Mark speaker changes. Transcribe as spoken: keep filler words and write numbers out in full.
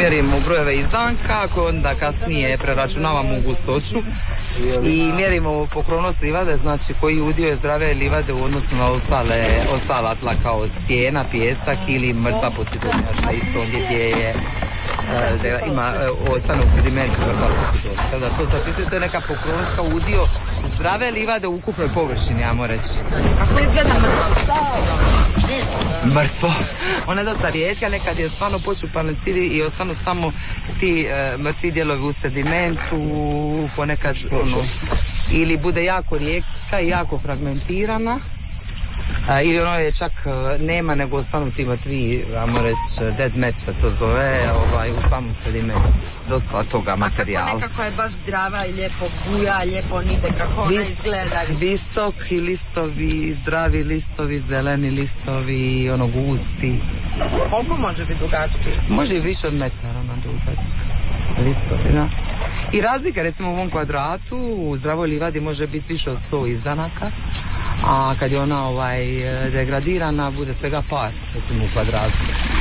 Speaker 1: mjerimo brojeve izdanka, koje onda kasnije preračunavamo u gustoću i mjerimo pokrovnost livade, znači koji udio je zdrave livade u odnosu na ostale, ostala tla kao stijena, pijesak ili mrtva posidornjača, isto gdje je da ima ostane u sedimentu mrtva posidornjača. Da to sad to je neka pokrovnost kao udio zdrave livade u ukupnoj površini, ja moram reći.
Speaker 2: Kako izgleda mrtvo?
Speaker 1: Mrtvo. Ona je dosta rijetka, nekad je stvarno počupane cili i ostanu samo ti e, mrtvi dijelovi u sedimentu, ponekad ono, ili bude jako rijetka i jako fragmentirana, a, ili ono je čak nema, nego ostanu ti mrtvi, ajmo reći, dead mat se to zove, ovaj, u samom sedimentu. Dosta toga materijala.
Speaker 2: A kako nekako je baš zdrava i lijepo buja, lijepo nide, kako ona
Speaker 1: Vis,
Speaker 2: izgleda?
Speaker 1: Visoki listovi, zdravi listovi, zeleni listovi, ono gusti.
Speaker 2: Koliko može biti dugački?
Speaker 1: Može i više od metara na dugački listovi, da. I razlika, recimo u ovom kvadratu, u zdravoj livadi može biti više od sto izdanaka, a kad je ona ovaj degradirana, bude svega par, recimo u kvadratu.